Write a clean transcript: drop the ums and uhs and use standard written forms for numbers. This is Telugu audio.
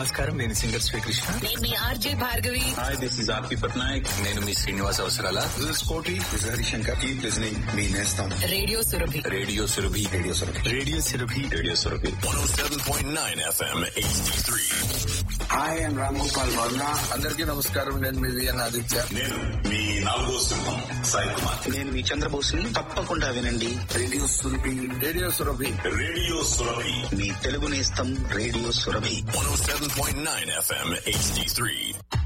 నమస్కారం, నేను సింగర్ శ్రీకృష్ణ. నేను మీ RJ Bhargavi. Hi, this is ఆర్పి పట్నాయక్. నేను మీ శ్రీనివాస్ అవసరాల. This is Koti. This is Harishankar. Keep listening. Me Nestam. Radio Surabhi. Radio Surabhi. Radio Surabhi. Radio Surabhi. Radio Surabhi 107.9 FM HD3. Hi, I'm Ram Gopal Varma. అందరికీ నమస్కారం. నేను మీ విఎన్ ఆదిత్య. నేను మీ 4వ సింహం సాయి కుమార్. నేను మీ చంద్రబోస్ని. తప్పకుండా వినండి Radio Surabhi. Radio Surabhi. Radio Surabhi మీ తెలుగు నేస్తం రేడియో సురభి. 107.9 FM HD3.